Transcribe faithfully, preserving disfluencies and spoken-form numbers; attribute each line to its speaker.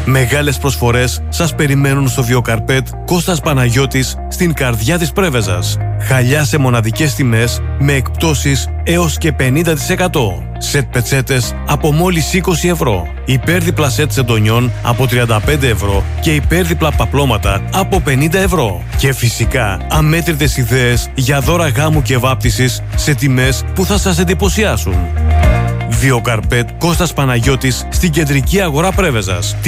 Speaker 1: Μεγάλες προσφορές σας περιμένουν στο Βιοκαρπέτ Κώστας Παναγιώτης στην καρδιά της Πρέβεζας. Χαλιά σε μοναδικές τιμές με εκπτώσεις έως και πενήντα τοις εκατό. Σετ πετσέτες από μόλις είκοσι ευρώ. Υπέρδιπλα σετ σεντονιών από τριάντα πέντε ευρώ και υπέρδιπλα παπλώματα από πενήντα ευρώ. Και φυσικά αμέτρητες ιδέες για δώρα γάμου και βάπτισης σε τιμές που θα σας εντυπωσιάσουν. Βιοκαρπέτ Κώστας Παναγιώτης στην κεντρική αγορά Πρέβεζας.